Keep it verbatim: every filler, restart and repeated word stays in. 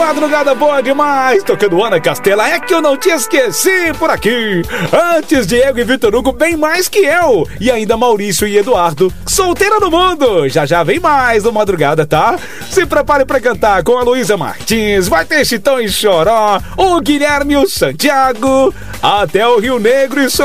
Madrugada boa demais, tocando Ana Castela, é que eu não te esqueci por aqui. Antes, Diego e Vitor Hugo, bem mais que eu. E ainda Maurício e Eduardo, solteira no mundo. Já já vem mais no Madrugada, tá? Se prepare pra cantar com a Luísa Martins, vai ter Chitão e Choró, o Guilherme e o Santiago, até o Rio Negro e